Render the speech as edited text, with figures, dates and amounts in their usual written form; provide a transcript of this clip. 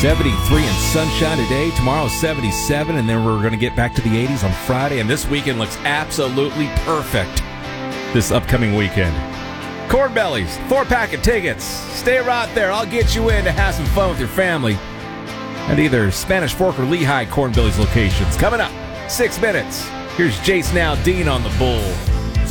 73 and sunshine today. Tomorrow 77, and then we're going to get back to the 80s on Friday. And this weekend looks absolutely perfect this upcoming weekend. Corn Bellies, 4-pack of tickets. Stay right there. I'll get you in to have some fun with your family at either Spanish Fork or Lehigh Corn Bellies locations. Coming up, 6 minutes. Here's Jason Aldean on the Bull.